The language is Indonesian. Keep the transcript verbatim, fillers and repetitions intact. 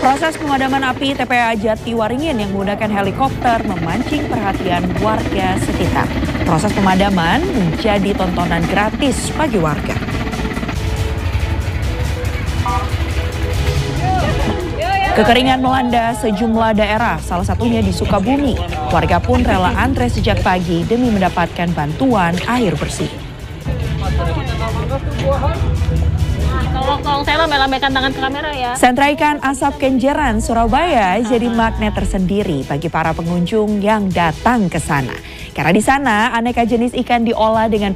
Proses pemadaman api T P A Jatiwaringin yang menggunakan helikopter memancing perhatian warga sekitar. Proses pemadaman menjadi tontonan gratis bagi warga. Kekeringan melanda sejumlah daerah, salah satunya di Sukabumi. Warga pun rela antre sejak pagi demi mendapatkan bantuan air bersih. Tolong saya melambaikan tangan ke kamera ya. Sentra ikan Asap Kenjeran, Surabaya jadi magnet tersendiri bagi para pengunjung yang datang ke sana. Karena di sana aneka jenis ikan diolah dengan